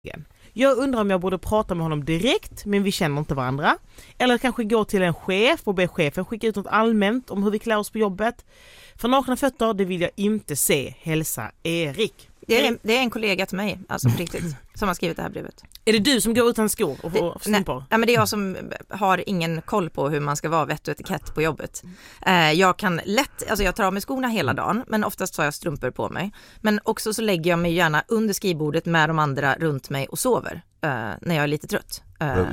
Jag undrar om jag borde prata med honom direkt, men vi känner inte varandra. Eller kanske gå till en chef och be chefen skicka ut något allmänt om hur vi klär oss på jobbet. För nakna fötter, det vill jag inte se. Hälsa Erik. Det är en kollega till mig, alltså på riktigt, som har skrivit det här brevet. Är det du som går utan skor och får strumpor? Nej, men det är jag som har ingen koll på hur man ska vara vett och etikett på jobbet. Jag kan lätt, alltså jag tar av mig skorna hela dagen, men oftast har jag strumpor på mig. Men också så lägger jag mig gärna under skrivbordet med de andra runt mig och sover när jag är lite trött.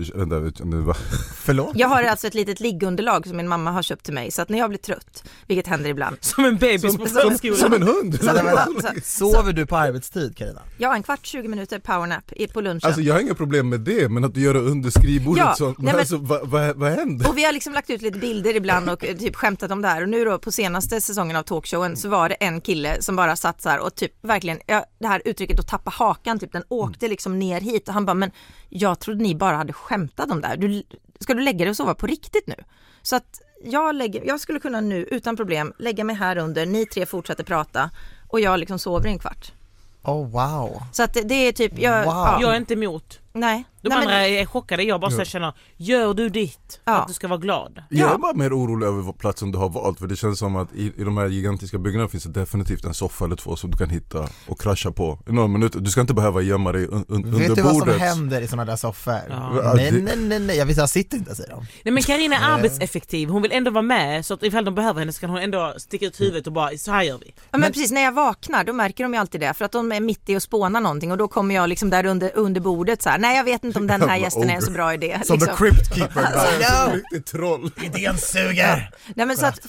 Förlåt? Jag har alltså ett litet liggunderlag som min mamma har köpt till mig, så att när jag blir trött, vilket händer ibland. Som en bebis på förskolan. Som en hund. Sover du på arbetstid, Carina? Ja, en kvart, 20 minuter powernap på lunchen. Alltså jag har inga problem med det, men att du gör det under skrivbordet, ja, så, men alltså, vad händer? Och vi har liksom lagt ut lite bilder ibland och typ skämtat om det här. Och nu då på senaste säsongen av talkshowen så var det en kille som bara satt så här och typ verkligen, det här uttrycket att tappa hakan, typ den åkte liksom ner hit och han bara, men jag trodde ni bara hade skämtat om det här. Ska du lägga dig och sova på riktigt nu? Så att jag skulle kunna nu utan problem lägga mig här under, ni tre fortsätter prata och jag liksom sover i en kvart. Oh wow. Så att det är typ jag är inte emot. Nej. De andra är chockade. Jag bara känner, gör du ditt för att du ska vara glad. Jag är bara mer orolig över platsen du har valt, för det känns som att i de här gigantiska byggnaderna finns det definitivt en soffa eller två som du kan hitta och krascha på i några minuter. Du ska inte behöva gömma dig under bordet. Vet du vad som händer i såna där soffor? Ja. Nej, jag sitter inte, säger de. Nej, men Carina är arbetseffektiv. Hon vill ändå vara med, så att ifall de behöver henne så kan hon ändå sticka ut huvudet och bara, så här gör vi. Ja, men precis, när jag vaknar då märker de ju alltid det, för att de är mitt i att spåna någonting och då kommer jag liksom där under bordet så här, nej jag vet inte om den här gästen är en så bra idé. Som liksom. the Crypt Keeper. Riktigt troll. Idén suger. Nej, men så att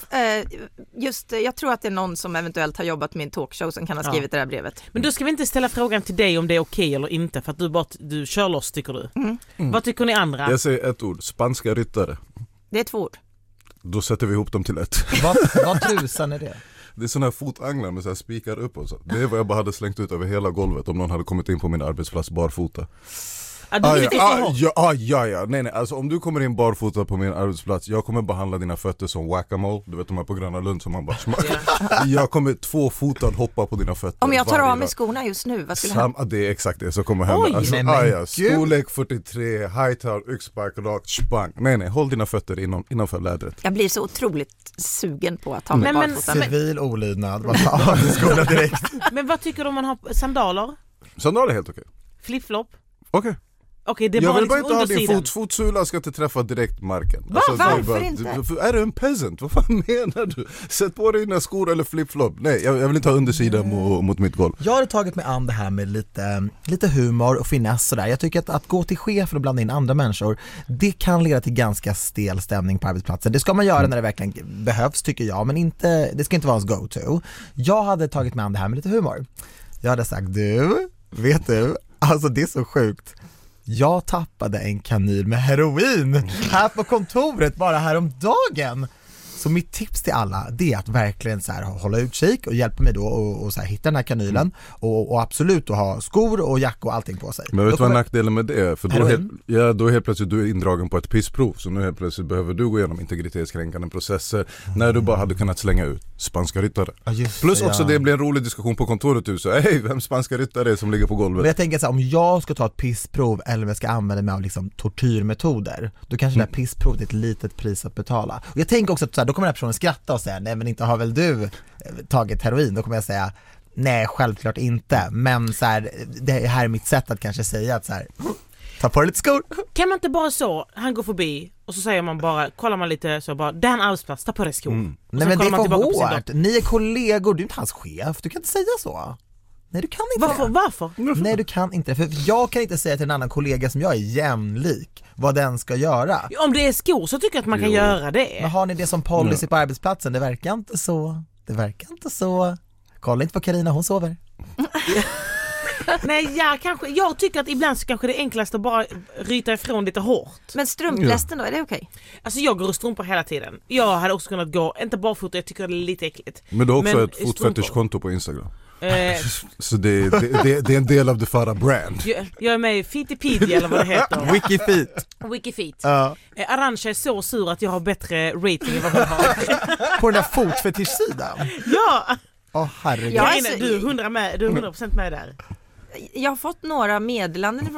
jag tror att det är någon som eventuellt har jobbat med en talkshow som kan ha skrivit det här brevet. Men då ska vi inte ställa frågan till dig om det är okej eller inte, för att du kör loss, tycker du. Vad tycker ni andra? Jag säger ett ord, spanska ryttare. Det är 2 ord. Då sätter vi ihop dem till ett. Vad tusan är det? Det är såna här fotanglar med så här spikar upp och så. Det är vad jag bara hade slängt ut över hela golvet om någon hade kommit in på min arbetsplats barfota. Nej, alltså om du kommer in barfota på min arbetsplats, jag kommer behandla dina fötter som whack-a-mole. Du vet de här på Gröna Lund som man bara jag kommer 2-fotad hoppa på dina fötter. Om jag tar av mig skorna just nu, vad skulle hända? Det är exakt det som kommer hända. Alltså, storlek 43, high-tail, yxspark, rakt, spang. Nej, håll dina fötter innanför lädret. Jag blir så otroligt sugen på att ta mig barfota. Civil olydnad, vad tar av skolan direkt. Men vad tycker du om man har sandaler? Sandaler är helt okej. Flip-flop? Okej, det är jag bara vill bara liksom inte ha din undersidan. fotsula ska inte träffa direkt marken. Varför inte? Är du en peasant? Vad fan menar du? Sätt på dig dina skor eller flip-flop. Nej, jag vill inte ha undersidan mot mitt golv. Jag har tagit mig an det här med lite humor och finess sådär. Jag tycker att gå till chefen och blanda in andra människor, det kan leda till ganska stel stämning på arbetsplatsen. Det ska man göra när det verkligen behövs, tycker jag, men det ska inte vara ens go-to. Jag hade tagit mig an det här med lite humor. Jag hade sagt, vet du, alltså det är så sjukt. Jag tappade en kanyl med heroin här på kontoret bara häromdagen. Så mitt tips till alla, det är att verkligen så här, hålla utkik och hjälpa mig då och så här, hitta den här kanylen och absolut då ha skor och jacka och allting på sig. Men vet du vad nackdelen med det är? För då helt plötsligt du är indragen på ett pissprov, så nu helt plötsligt behöver du gå igenom integritetskränkande processer när du bara hade kunnat slänga ut spanska ryttare. Plus också det blir en rolig diskussion på kontoret du så vem spanska ryttare är som ligger på golvet. Men jag tänker så här, om jag ska ta ett pissprov eller om jag ska använda mig av liksom tortyrmetoder, då kanske det här pissprovet är ett litet pris att betala. Och jag tänker också att så här, då kommer den här personen skratta och säga, nej men inte har väl du tagit heroin? Då kommer jag säga, nej självklart inte, men så här, det här är mitt sätt att kanske säga att så här, ta på dig lite skor. Kan man inte bara han går förbi och så säger man bara, kollar man lite så bara, den arbetsplats, ta på dig skor. Nej men det är för hårt, ni är kollegor, du är inte hans chef, du kan inte säga så. Nej, du kan inte. Varför? Nej, du kan inte. För jag kan inte säga till en annan kollega som jag är jämlik vad den ska göra. Om det är skor så tycker jag att man kan göra det. Men har ni det som policy på arbetsplatsen? Det verkar inte så. Kolla inte på Carina, hon sover. Nej, jag tycker att ibland så kanske det är enklast att bara ryta ifrån lite hårt. Men strumplästen då, är det okej? Alltså jag går och strumpar hela tiden. Jag hade också kunnat gå, inte bara fot, jag tycker det är lite äckligt. Men du har också ett fotfetischkonto på Instagram. Så det är en del av det Farah brand. Jag är med i Fittipedia eller vad det heter. Wikifeet. Arantxa är så sur att jag har bättre rating än vad hon har. På den där fotfetischsidan? Ja! Herregud. Du är 100% med där. Jag har fått några meddelanden från